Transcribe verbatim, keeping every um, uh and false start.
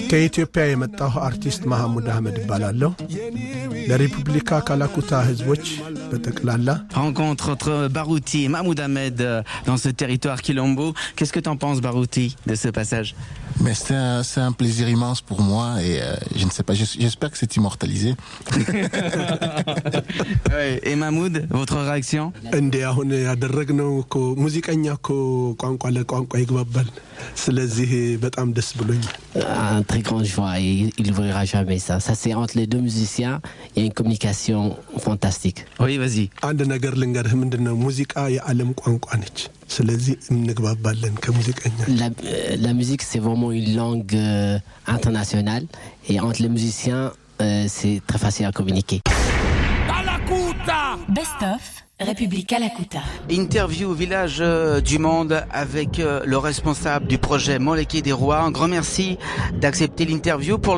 ከኢትዮጵያ የመጣው አርቲስት መሐሙድ አህመድ ይባላለሁ ለሪፑብሊካ ካላኩታ ህዝቦች በጠቅላላ rencontre entre Barouti et Mahmoud Ahmed dans ce territoire Quilombo. Qu'est-ce que tu en penses, Barouti, de ce passage? Mais c'est un, c'est un plaisir immense pour moi et euh, je ne sais pas, j'espère que c'est immortalisé. Ouais, et Mahmoud, votre réaction? እንዴ አሁን ያደረግነው እኮ ሙዚቀኛ እኮ ቋንቋ ለቋንቋ ይግባባል ስለዚህ በጣም ደስ ብሎኛል un très grand joie et il n'ouvrira jamais ça ça c'est entre les deux musiciens il y a une communication fantastique. Oui, vas-y. አንድ ነገር ልንገርህ ምንድነው ሙዚቃ የዓለም ቋንቋ ነች ስለዚህ እንግባባለን ከሙዚቀኛ la la musique c'est vraiment une langue euh, internationale et entre les musiciens euh, c'est très facile à communiquer. Best of République Kalakuta. Interview au village euh, du monde avec euh, le responsable du projet Moleke des Rois. Un grand merci d'accepter l'interview pour